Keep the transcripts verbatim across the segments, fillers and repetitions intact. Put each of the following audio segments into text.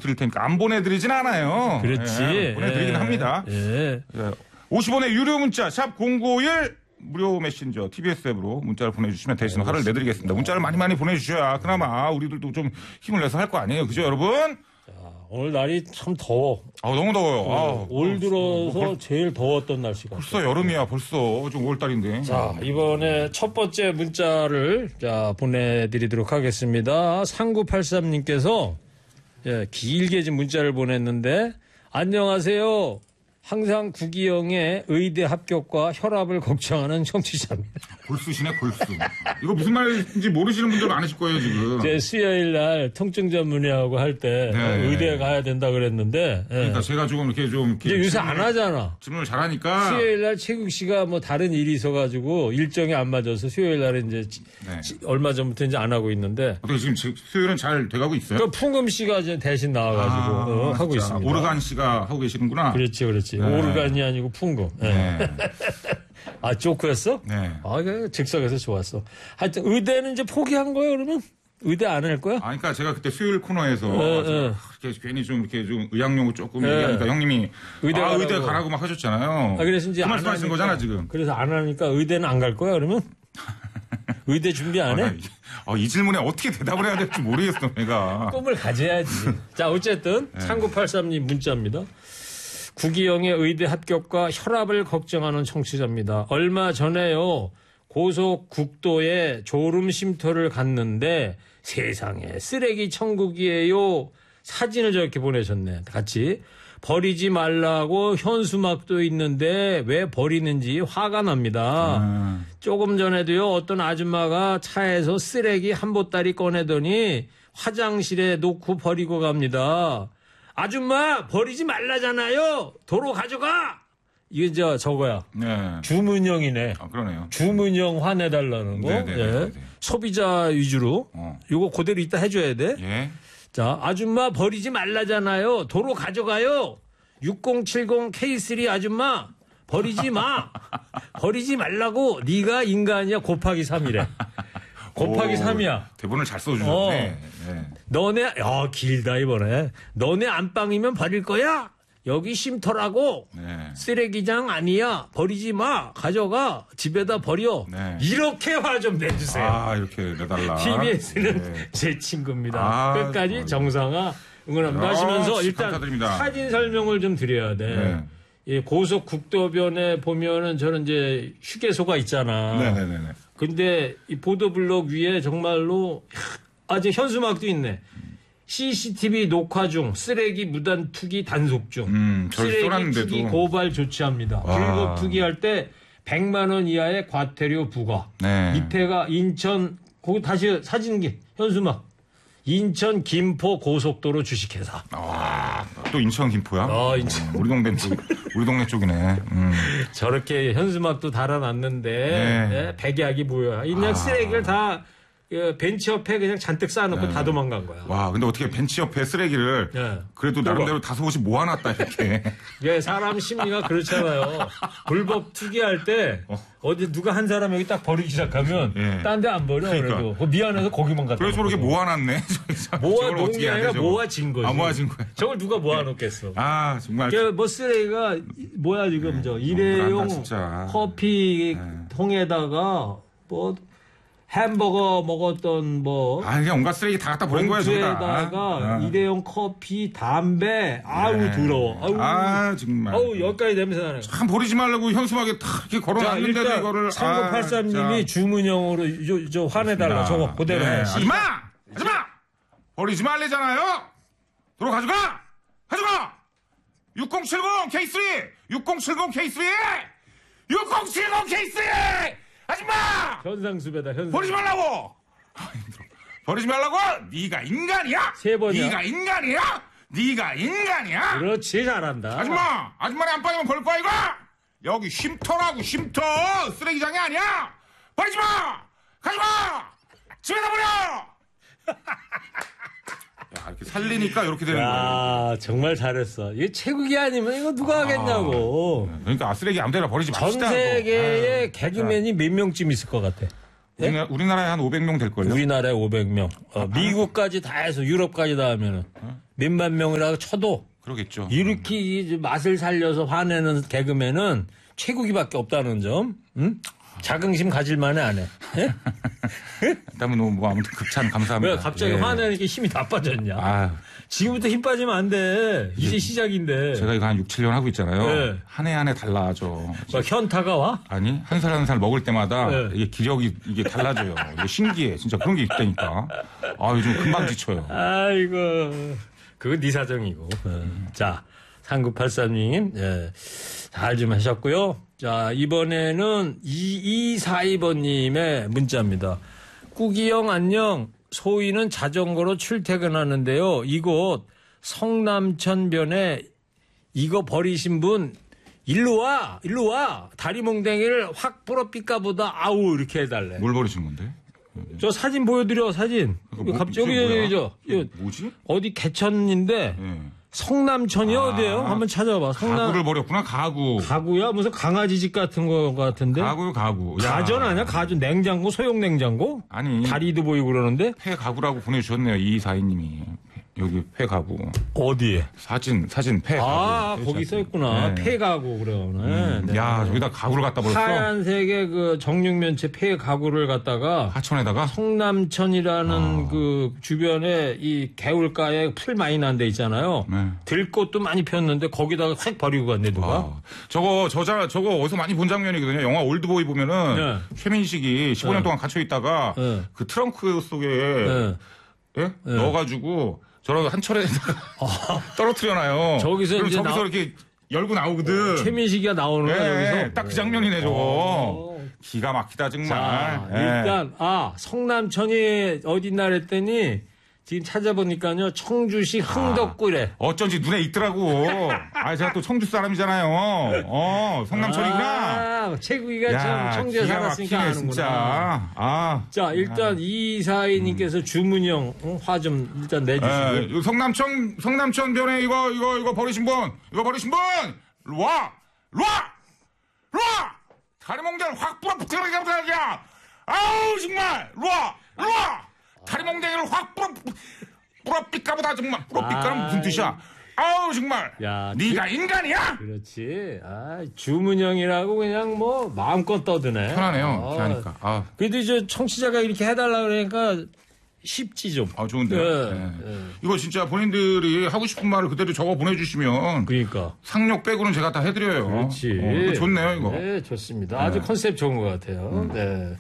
드릴 테니까 안 보내드리진 않아요. 그렇지. 예, 보내드리긴 예. 합니다. 예. 예. 오십 원의 유료 문자 샵 공구오일 무료 메신저 티비에스 앱으로 문자를 보내주시면 대신 화를 내드리겠습니다. 문자를 많이 많이 보내주셔야 그나마 우리들도 좀 힘을 내서 할 거 아니에요. 그죠 여러분? 자, 오늘 날이 참 더워. 아 너무 더워요. 그, 아, 올 들어서 벌, 제일 더웠던 날씨가. 벌써 여름이야 벌써. 좀 오월달인데. 자, 이번에 첫 번째 문자를 자 보내드리도록 하겠습니다. 삼구팔삼 님께서 예, 길게 좀 문자를 보냈는데 안녕하세요. 항상 구기영의 의대 합격과 혈압을 걱정하는 청취자입니다. 골수시네 골수. 이거 무슨 말인지 모르시는 분들 많으실 거예요 지금. 이제 수요일 날 통증전 문의하고 할 때 네. 의대에 가야 된다 그랬는데. 예. 그러니까 제가 조금 이렇게 좀 이렇게 이제 요새 질문을- 안 하잖아. 질문을 잘하니까. 수요일 날 최국 씨가 뭐 다른 일이 있어가지고 일정이 안 맞아서 수요일 날에 이제 지- 네. 지- 얼마 전부터 이제 안 하고 있는데. 어떻게 지금 지- 수요일은 잘 돼가고 있어요? 그 풍금 씨가 이제 대신 나와가지고 아, 어, 하고 진짜. 있습니다. 오르간 씨가 하고 계시는구나. 그렇지, 그렇지. 네. 오르간이 아니고 풍금. 예. 네. 아, 조크였어? 네. 아, 그 즉석에서 좋았어. 하여튼 의대는 이제 포기한 거예요, 그러면? 의대 안 할 거야? 아, 그러니까 제가 그때 수요일 코너에서 어, 제가 어. 이렇게 괜히 좀 이렇게 좀 의학용어 조금 네. 얘기하니까 형님이 의대 아, 가라고. 의대 가라고 막 하셨잖아요. 아, 그래서 이제 그 안 말씀하시는 하니까- 거잖아 지금. 그래서 안 하니까 의대는 안 갈 거야, 그러면? 의대 준비 안 해? 아, 나 이- 아, 이 질문에 어떻게 대답을 해야 될지 모르겠어 내가. 꿈을 가져야지. 자, 어쨌든 네. 삼구팔삼 님 문자입니다. 구기영의 의대 합격과 혈압을 걱정하는 청취자입니다. 얼마 전에요. 고속국도에 졸음 쉼터를 갔는데 세상에 쓰레기 천국이에요. 사진을 저렇게 보내셨네. 같이. 버리지 말라고 현수막도 있는데 왜 버리는지 화가 납니다. 음. 조금 전에도요. 어떤 아줌마가 차에서 쓰레기 한 보따리 꺼내더니 화장실에 놓고 버리고 갑니다. 아줌마 버리지 말라잖아요. 도로 가져가. 이게 저 저거야. 네. 주문형이네. 아 그러네요. 주문형 화내달라는 거. 네네네. 예. 네네. 소비자 위주로. 어. 요거 그대로 이따 해줘야 돼. 예. 자, 아줌마 버리지 말라잖아요. 도로 가져가요. 육공칠공 케이 쓰리 아줌마 버리지 마. 버리지 말라고. 네가 인간이야. 곱하기 삼이래. 곱하기 오, 삼이야. 대본을 잘 써주셨네. 어. 네. 너네 야 길다 이번에. 너네 안방이면 버릴 거야. 여기 쉼터라고. 네. 쓰레기장 아니야. 버리지 마. 가져가. 집에다 버려. 네. 이렇게 화 좀 내주세요. 아 이렇게 내달라. 티비에스는 네. 제 친구입니다. 아, 끝까지 정말. 정상화 응원합니다. 아, 하시면서 씨, 일단 감사드립니다. 사진 설명을 좀 드려야 돼. 네. 이 고속국도변에 보면은 저는 이제 휴게소가 있잖아. 네네네네. 근데 이 보도블록 위에 정말로 아직 현수막도 있네. 씨씨티비 녹화 중 쓰레기 무단 투기 단속 중. 음, 절 쓰레기 쏘았는데도. 투기 고발 조치합니다. 와. 불법 투기할 때 백만 원 이하의 과태료 부과. 네. 밑에가 인천 거기 다시 사진기 현수막. 인천 김포 고속도로 주식회사. 아, 또 인천 김포야? 아, 인천. 어, 우리 동네 쪽, 우리 동네 쪽이네. 음. 저렇게 현수막도 달아놨는데 네. 예, 백약이 뭐야. 그냥 아. 쓰레기를 다 그 벤치 옆에 그냥 잔뜩 쌓아놓고 네. 다 도망간 거야. 와, 근데 어떻게 벤치 옆에 쓰레기를 네. 그래도 그거. 나름대로 다섯 옷이 모아놨다, 이렇게. 예, 사람 심리가 그렇잖아요. 불법 투기할 때 어. 디 누가 한 사람 여기 딱 버리기 시작하면 예. 딴 데 안 버려. 그러니까. 그래도 그거 미안해서 거기만 갖다 그래서 저렇게 놓고. 모아놨네. 모아 저걸 놓은 어떻게 게 해야 돼, 아니라 저거. 모아진 거지. 아, 모아진 거야. 저걸 누가 모아놓겠어. 아, 정말. 그 뭐 쓰레기가 뭐야 지금 저 일회용 너무한다, 진짜. 커피 네. 통에다가 뭐 햄버거 먹었던 뭐 아, 그냥 온갖 쓰레기 다 갖다 버린 거야, 저기다. 봉투에다가 아. 일회용 커피, 담배, 아우 네. 더러워. 아우, 아, 정말. 아우 여기까지 냄새 나네. 참 버리지 말라고 현수막에 다 이렇게 자, 걸어놨는데도 일단 이거를. 삼구팔삼 님이 아, 자. 주문형으로 저, 저 화내달라. 저거 그대로 네. 해. 아줌마! 아줌마! 버리지 말래잖아요! 도로 가져가! 가져가! 육공칠공 케이 쓰리! 육공칠공 케이 쓰리! 육공칠공 케이 쓰리! 아줌마! 현상수배다. 현상. 버리지 말라고! 아, 힘들어. 버리지 말라고! 네가 인간이야! 세 번이야. 네가 인간이야! 네가 인간이야! 그렇지 잘한다. 아줌마! 아줌마네 안방이면 버릴 거야, 이거! 여기 쉼터라고, 쉼터! 쓰레기장이 아니야! 버리지 마! 가져가! 집에다 버려! 야, 이렇게 살리니까 이렇게 되는 거예요. 야 정말 잘했어. 이게 최국이 아니면 이거 누가 하겠냐고. 그러니까 아, 쓰레기 아무 데나 버리지 전 맙시다. 세계에 아유, 개그맨이 몇 명쯤 있을 것 같아? 우리나라, 우리나라에 한 오백 명 될걸요? 우리나라에 오백 명. 어, 미국까지 다 해서 유럽까지 다 하면은 몇만 명이라고 쳐도 그러겠죠. 이렇게 이 맛을 살려서 화내는 개그맨은 최국이밖에 없다는 점. 응? 자긍심 가질만해 안 해. 예? 그다음에 너무 뭐 아무튼 극찬 감사합니다. 왜 갑자기 예. 화내니까 힘이 다 빠졌냐? 아, 지금부터 힘 빠지면 안 돼. 이제 시작인데. 제가 이거 한 육, 칠 년 하고 있잖아요. 네. 한 해 한 해 달라져. 막 현타가 와? 아니, 한 살 한 살 먹을 때마다 네. 이게 기력이 이게 달라져요. 이게 신기해. 진짜 그런 게 있다니까. 아, 요즘 금방 지쳐요. 아이고. 그건 네 사정이고. 어. 자, 삼구팔삼 님. 예. 잘 좀 하셨고요. 자, 이번에는 이이사이 번님의 문자입니다. 꾸기 형 안녕. 소희는 자전거로 출퇴근하는데요. 이곳 성남천변에 이거 버리신 분 일로 와. 일로 와. 다리 몽댕이를 확 부러삐까 보다 아우 이렇게 해달래. 뭘 버리신 건데? 저 사진 보여드려 사진. 그거 이거 뭐- 갑자기 이게 뭐야? 여기 저 이게 뭐지? 어디 개천인데 예. 성남천이 아, 어디예요? 한번 찾아봐. 성남 가구를 버렸구나, 가구. 가구야? 무슨 강아지 집 같은 거 같은데? 가구요, 가구. 야. 가전 아니야? 가전 냉장고 소형 냉장고? 아니. 다리도 보이고 그러는데 폐 가구라고 보내주셨네요, 이이사이님이. 여기 폐 가구. 어디에? 사진, 사진 폐 가구. 아 거기 써 있구나. 네. 폐가구 그러네. 네. 야, 저기다 가구를 갖다 버렸어. 하얀색의 그 정육면체 폐 가구를 갖다가 하천에다가? 성남천이라는 아. 그 주변에 이 개울가에 풀 많이 난 데 있잖아요. 네. 들꽃도 많이 폈는데 거기다가 확 버리고 갔네 누가. 아, 저거, 저자, 저거 어디서 많이 본 장면이거든요. 영화 올드보이 보면은 네. 최민식이 십오 년 네. 동안 갇혀 있다가 네. 그 트렁크 속에 네. 예? 넣어가지고 저런 한 철에다가 떨어뜨려놔요. 저기서 그럼 이제 저기서 나- 이렇게 열고 나오거든. 최민식이가 나오는 거야 예, 여기서. 딱 그 장면이네 저거. 오. 기가 막히다 정말. 자, 예. 일단 아 성남천이 어딨나 그랬더니 지금 찾아보니까요 청주시 흥덕구래. 어쩐지 눈에 있더라고. 아, 제가 또 청주 사람이잖아요. 어, 성남천이구나. 아, 최국이가 야, 참 청주에 기가 살았으니까 막히네, 아는구나. 진짜. 아. 자 일단 이사이님께서 주문형 화 좀 일단 내주시고. 예, 성남천, 성남천 변에 이거, 이거, 이거 버리신 분, 이거 버리신 분! 일로 와! 일로 와! 일로 와! 다리 몽댕이를 확 불어, 붙여버리게 야 아우, 정말! 일로 와! 일로 와! 다리 몽댕이를 확 불어, 불어 삐까보다 정말, 불어 삐까는 무슨 뜻이야? 아우, 정말! 야, 네가 인간이야! 그렇지. 아 주문형이라고 그냥 뭐 마음껏 떠드네. 편하네요, 아, 이렇게 하니까. 아, 그래도 저 청취자가 이렇게 해달라 그러니까 쉽지 좀. 아 좋은데요. 예, 예. 예. 이거 진짜 본인들이 하고 싶은 말을 그대로 적어 보내주시면 그러니까. 상력 빼고는 제가 다 해드려요. 그렇지. 어, 이거 좋네요, 이거. 네, 좋습니다. 아주 컨셉 좋은 것 같아요. 네.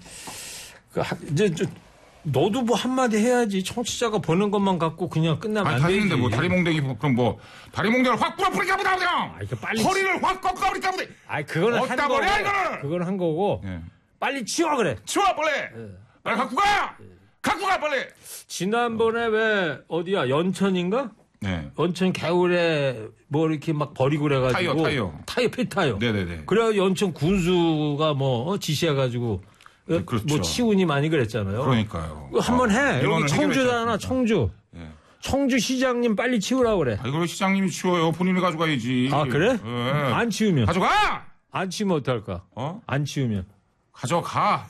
그 하- 이제 저, 너도 뭐 한마디 해야지. 청취자가 보는 것만 갖고 그냥 끝나면 아니, 안 다 되지. 했는데 뭐 다리 몽댕이 그럼 뭐 다리 몽댕이를 확 부러뜨리까 보다 그냥 아, 이거 빨리 허리를 확 꺾어버리까 보다. 아이, 그거는 한 어디다 거고. 버려, 이거를? 그거는 한 거고. 예. 빨리 치워, 그래. 치워 빨리. 빨리 갖고 가. 갖고 가 빨리. 지난번에 왜, 어디야, 연천인가? 네. 연천 겨울에 뭐 이렇게 막 버리고 그래가지고. 타이어, 타이어. 타이어, 폐타이어. 네네네. 그래가 연천 군수가 뭐, 어, 지시해가지고. 어, 그렇죠. 뭐 치운이 많이 그랬잖아요. 그러니까요. 그거 한번 해. 아, 여기 민원을 청주잖아, 해결했지 청주. 예. 청주 시장님 빨리 치우라고 그래. 아, 이걸 시장님이 치워요. 본인이 가져가야지. 아, 그래? 예. 안 치우면. 가져가. 안 치우면 어떡할까? 어? 안 치우면. 가져가.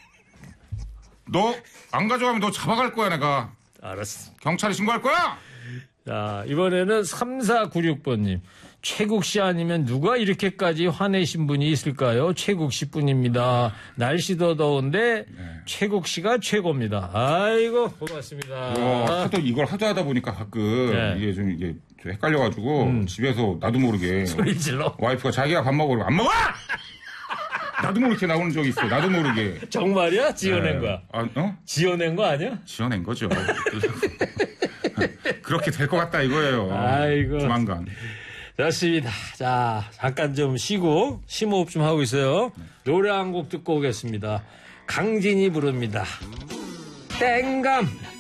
너 안 가져가면 너 잡아갈 거야 내가. 알았어. 경찰에 신고할 거야. 자, 이번에는 삼사구육 번님. 최국 씨 아니면 누가 이렇게까지 화내신 분이 있을까요? 최국 씨 뿐입니다. 날씨도 더운데 최국 씨가 최고입니다. 아이고, 고맙습니다. 어, 하도 이걸 하도 하다 보니까 가끔 네. 이게 좀 이게 좀 헷갈려가지고 집에서 나도 모르게 소리 질러. 와이프가 자기가 밥 먹으라고 안 먹어! 나도 모르게 나오는 적이 있어. 나도 모르게. 정말이야? 지어낸 네. 거야. 아, 어? 지어낸 거 아니야? 지어낸 거죠. 그렇게 될 것 같다 이거예요. 아이고. 조만간. 좋습니다. 자, 잠깐 좀 쉬고 심호흡 좀 하고 있어요. 노래 한 곡 듣고 오겠습니다. 강진이 부릅니다. 땡감.